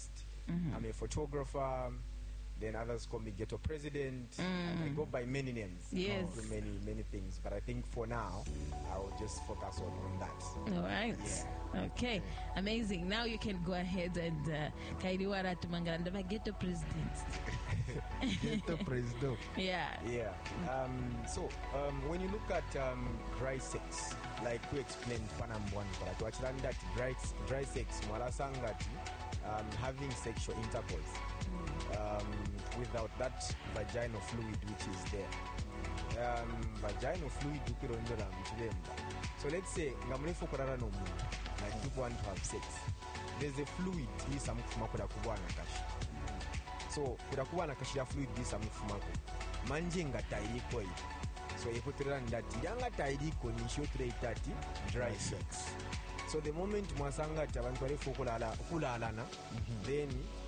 artist, I'm a photographer. Then others call me Ghetto President. I go by many names. Yes. Many things. But I think for now, I'll just focus on that. All right. Yeah. Okay. Amazing. Now you can go ahead and Kairiwara Tumangandava Ghetto President. Ghetto President. Yeah. Yeah. So when you look at dry sex, like we explained Panambwan, but to actually that dry sex, Mwarasangati, having sexual intercourse without that vaginal fluid which is there. Vaginal fluid so let's say like people want to have sex. There's a fluid so kudakuba nakashira fluid gisamufumako manje nga tairiko so ekuterera ndati yanga tairiko nisho treitati dry sex. So the moment mwasanga ati abantu balefu okulalana then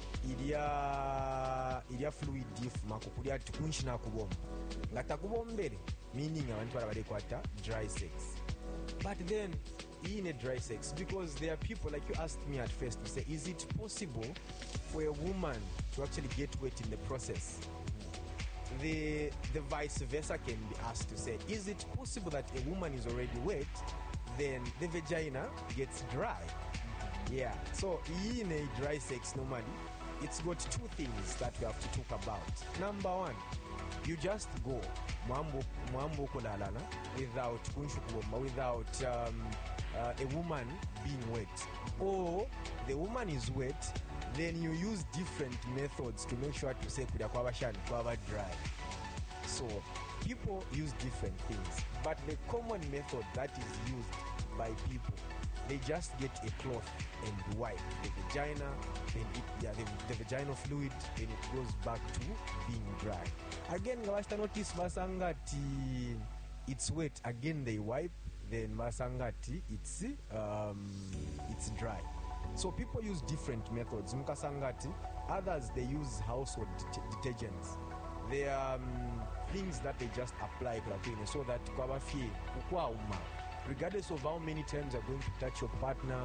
ilia fluid ifumako kulia tukunshina kubomba nga takubombere meaning abantu balekwata dry sex. But then in a dry sex, because there are people like you asked me at first to say, is it possible for a woman to actually get wet in the process? The vice versa can be asked to say, is it possible that a woman is already wet, then the vagina gets dry? Yeah. So in a dry sex normally, it's got two things that we have to talk about. Number one, you just go mwambo kulalana without kunshukubomba, without a woman being wet, or the woman is wet, then you use different methods to make sure to say kuda kwaba dry. So people use different things, but the common method that is used by people, they just get a cloth and wipe the vagina, then the vaginal fluid, then it goes back to being dry. Again, gawasta notice masangati it's wet, again they wipe, then masangati it's dry. So people use different methods. Mukasangati, others they use household detergents. They are things that they just apply so that regardless of how many times you're going to touch your partner,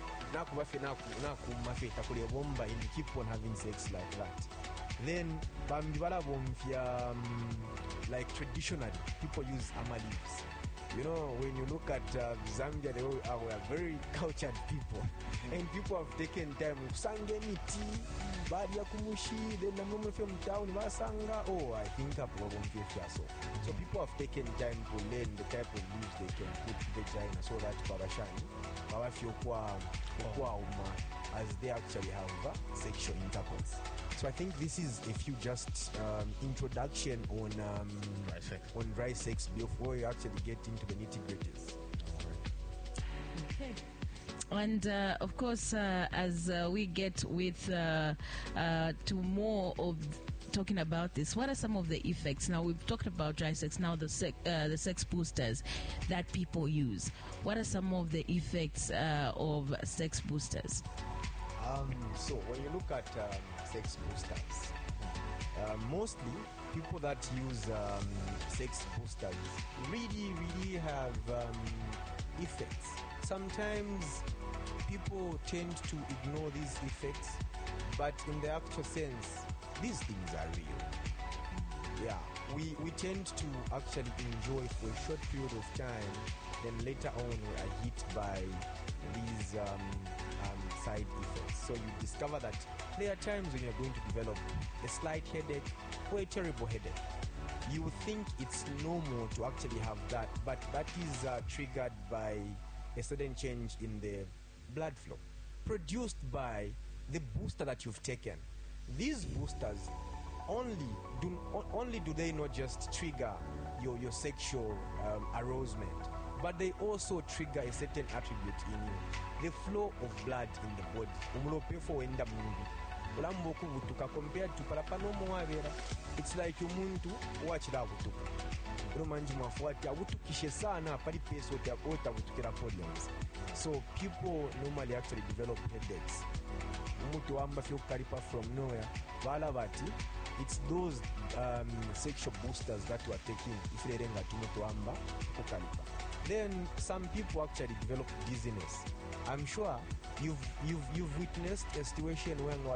and you keep on having sex like that. Then like traditionally people use ama leaves. You know, when you look at Zambia, they are very cultured people, and people have taken time. Sangeniti, Badia Kumushi, then the moment from town, Masanga. Oh, I think I'm so people have taken time to learn the type of leaves they can put vagina so that as they actually have sexual intercourse. So I think this is a few just introduction on dry sex before you actually get into the nitty-gritties. Okay. And of course, as we get with to more of talking about this, what are some of the effects? Now we've talked about dry sex. Now the sex boosters that people use. What are some of the effects of sex boosters? So when you look at sex boosters, mostly people that use sex boosters really have effects. Sometimes people tend to ignore these effects, but in the actual sense, these things are real. Yeah, we tend to actually enjoy for a short period of time, then later on we are hit by these side effects. So you discover that there are times when you're going to develop a slight headache or a terrible headache. You think it's normal to actually have that, but that is triggered by a sudden change in the blood flow produced by the booster that you've taken. These boosters only do they not just trigger your sexual arousement, but they also trigger a certain attribute in you, the flow of blood in the body. Compared to parapanomoavera, it's like umuntu wachira butuka. So people normally actually develop headaches. From nowhere, it's those sexual boosters that you are taking. Then some people actually develop dizziness. I'm sure you've witnessed a situation when